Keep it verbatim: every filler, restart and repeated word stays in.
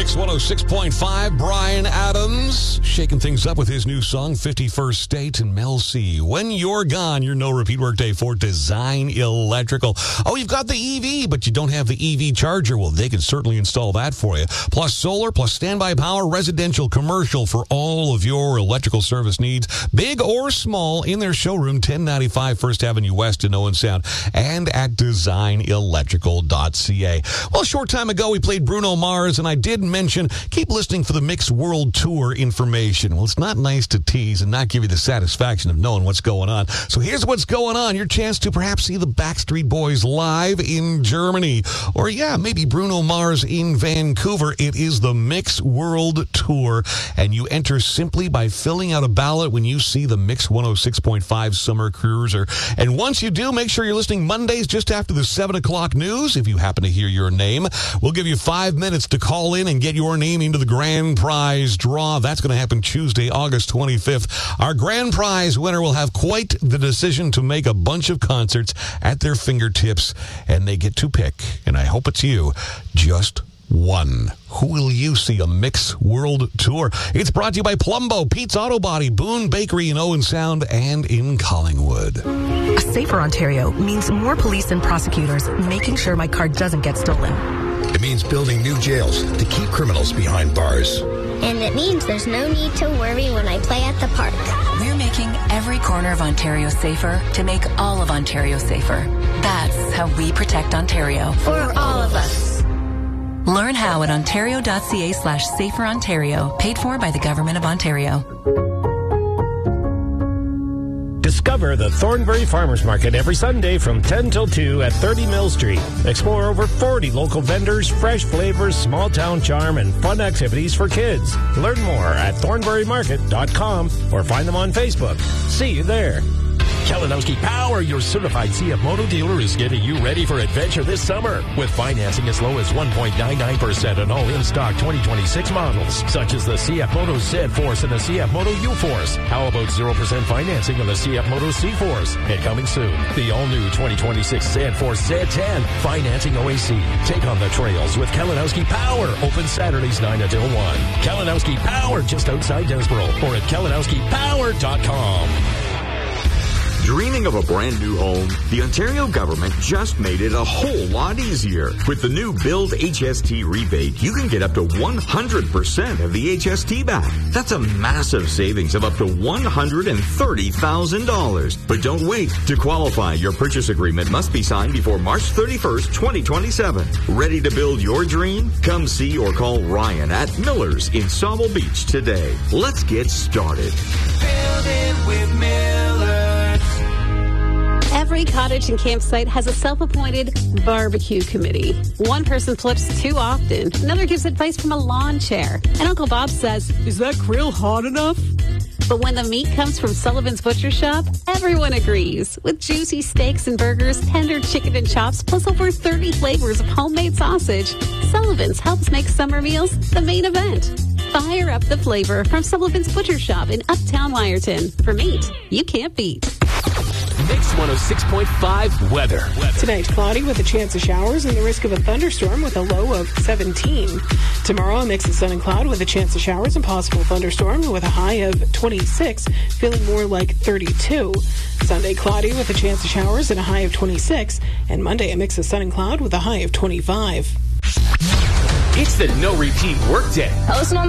Mix one oh six point five, Bryan Adams, shaking things up with his new song, fifty-first State, and Mel C. When you're gone, your no-repeat workday for Design Electrical. Oh, you've got the E V, but you don't have the E V charger. Well, they can certainly install that for you. Plus solar, plus standby power, residential, commercial, for all of your electrical service needs, big or small, in their showroom, ten ninety-five First Avenue West in Owen Sound, and at design electrical dot c a. Well, a short time ago, we played Bruno Mars, and I did mention, keep listening for the Mix World Tour information. Well, it's not nice to tease and not give you the satisfaction of knowing what's going on. So here's what's going on. Your chance to perhaps see the Backstreet Boys live in Germany. Or, yeah, maybe Bruno Mars in Vancouver. It is the Mix World Tour, and you enter simply by filling out a ballot when you see the Mix one oh six point five Summer Cruiser. And once you do, make sure you're listening Mondays just after the seven o'clock news. If you happen to hear your name, we'll give you five minutes to call in and get your name into the grand prize draw. That's going to happen Tuesday, August twenty-fifth. Our grand prize winner will have quite the decision to make, a bunch of concerts at their fingertips, and they get to pick, and I hope it's you, just one. Who will you see? A Mix World Tour. It's brought to you by Plumbo, Pete's Auto Body, Boone Bakery in Owen Sound, and in Collingwood. A safer Ontario means more police and prosecutors making sure my car doesn't get stolen. It means building new jails to keep criminals behind bars. And it means there's no need to worry when I play at the park. We're making every corner of Ontario safer to make all of Ontario safer. That's how we protect Ontario. For all of us. Learn how at ontario.ca slash safer Ontario. Paid for by the Government of Ontario. Discover the Thornbury Farmers Market every Sunday from ten till two at thirty Mill Street. Explore over forty local vendors, fresh flavors, small town charm, and fun activities for kids. Learn more at thornbury market dot com or find them on Facebook. See you there. Kalinowski Power, your certified C F Moto dealer, is getting you ready for adventure this summer with financing as low as one point nine nine percent on all in-stock twenty twenty-six models, such as the C F Moto Z-Force and the C F Moto U-Force. How about zero percent financing on the C F Moto C-Force? And coming soon, the all-new twenty twenty-six Z-Force Z ten, financing O A C. Take on the trails with Kalinowski Power, open Saturdays nine until one. Kalinowski Power, just outside Desboro, or at kalinowski power dot com. Dreaming of a brand new home? The Ontario government just made it a whole lot easier. With the new Build H S T rebate, you can get up to one hundred percent of the H S T back. That's a massive savings of up to one hundred thirty thousand dollars. But don't wait. To qualify, your purchase agreement must be signed before March thirty-first, twenty twenty-seven. Ready to build your dream? Come see or call Ryan at Miller's in Sawmill Beach today. Let's get started. Build it with Miller. Every cottage and campsite has a self-appointed barbecue committee. One person flips too often. Another gives advice from a lawn chair. And Uncle Bob says, "Is that grill hot enough?" But when the meat comes from Sullivan's Butcher Shop, everyone agrees. With juicy steaks and burgers, tender chicken and chops, plus over thirty flavors of homemade sausage, Sullivan's helps make summer meals the main event. Fire up the flavor from Sullivan's Butcher Shop in Uptown Wyerton. For meat you can't beat. Mix one oh six point five weather. weather. Tonight, cloudy with a chance of showers and the risk of a thunderstorm with a low of seventeen. Tomorrow, a mix of sun and cloud with a chance of showers and possible thunderstorm with a high of twenty-six, feeling more like thirty-two. Sunday, cloudy with a chance of showers and a high of twenty-six. And Monday, a mix of sun and cloud with a high of twenty-five. It's the no repeat workday. Listen on